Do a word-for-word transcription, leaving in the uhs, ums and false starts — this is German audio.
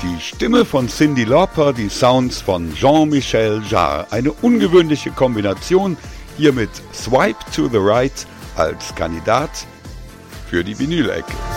Die Stimme von Cyndi Lauper, die Sounds von Jean-Michel Jarre. Eine ungewöhnliche Kombination, hier mit Swipe to the Right als Kandidat für die Vinyl-Ecke.